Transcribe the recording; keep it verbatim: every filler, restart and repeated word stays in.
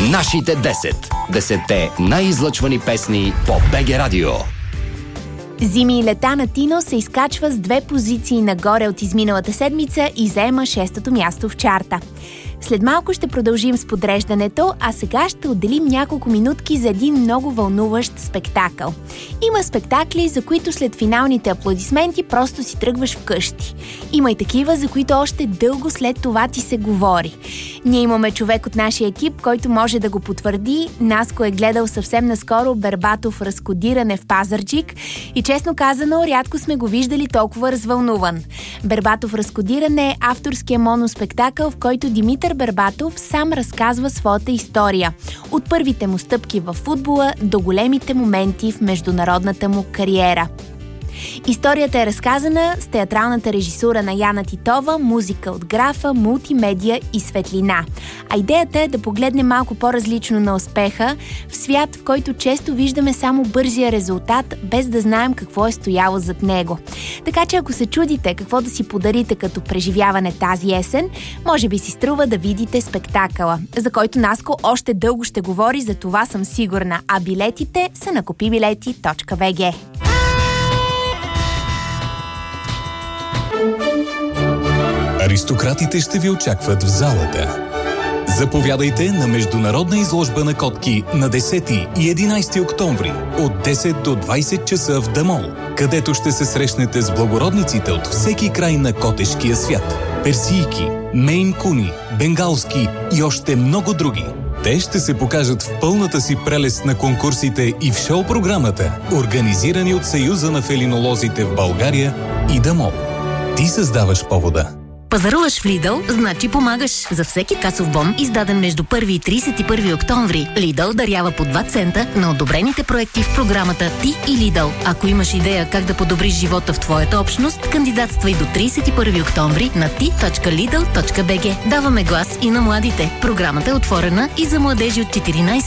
Нашите десет. Десетте най-излъчвани песни по БГ Радио. Зими и лета на Тино се изкачва с две позиции нагоре от изминалата седмица и заема шестото място в чарта. След малко ще продължим с подреждането, а сега ще отделим няколко минутки за един много вълнуващ спектакъл. Има спектакли, за които след финалните аплодисменти просто си тръгваш вкъщи. Има и такива, за които още дълго след това ти се говори. Ние имаме човек от нашия екип, който може да го потвърди. Наско е гледал съвсем наскоро Бербатов разкодиране в Пазарджик и честно казано, рядко сме го виждали толкова развълнуван. Бербатов разкодиране е авторския моноспектакъл, в който Димитър Бербатов сам разказва своята история. От първите му стъпки във футбола до големите моменти в международната му кариера. Историята е разказана с театралната режисура на Яна Титова, музика от графа, мултимедия и светлина. А идеята е да погледнем малко по-различно на успеха в свят, в който често виждаме само бързия резултат, без да знаем какво е стояло зад него. Така че ако се чудите какво да си подарите като преживяване тази есен, може би си струва да видите спектакъла, за който Наско още дълго ще говори, за това съм сигурна, а билетите са на купибилети точка би джи. Аристократите ще ви очакват в залата. Заповядайте на международна изложба на котки на десети и единайсети октомври от десет до двайсет часа в Дамол, където ще се срещнете с благородниците от всеки край на котешкия свят. Персийки, мейн куни, бенгалски и още много други. Те ще се покажат в пълната си прелест на конкурсите и в шоу-програмата, организирани от Съюза на фелинолозите в България и Дамол. Ти създаваш повода. Пазаруваш в Lidl, значи помагаш. За всеки касов бон, издаден между първи и трийсет и първи октомври, Lidl дарява по два цента на одобрените проекти в програмата Ти и Lidl. Ако имаш идея как да подобриш живота в твоята общност, кандидатствай до трийсет и първи октомври на ти точка лидъл точка би джи. Даваме глас и на младите. Програмата е отворена и за младежи от четиринайсет